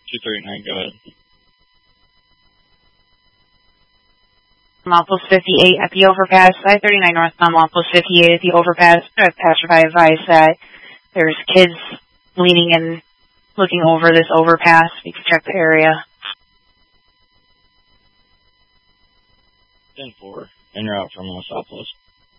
239, go ahead. Outpost 58 at the overpass, I-39 northbound, Outpost 58 at the overpass. Passerby advised that there's kids leaning and looking over this overpass. You can check the area. 10-4, en route from Los Altos.